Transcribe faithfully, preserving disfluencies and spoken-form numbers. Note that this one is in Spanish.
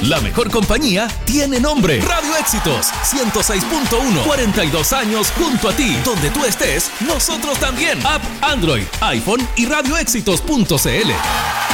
La mejor compañía tiene nombre. Radio Éxitos ciento seis punto uno. cuarenta y dos años junto a ti. Donde tú estés, nosotros también. App Android, iPhone y radioéxitos punto c l.